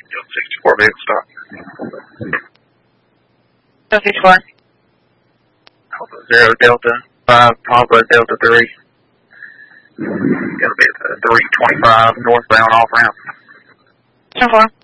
64 vehicle stop. 64. 0 Delta 5, Papa Delta 3. Gonna be at the 325 northbound off ramp. 10-4.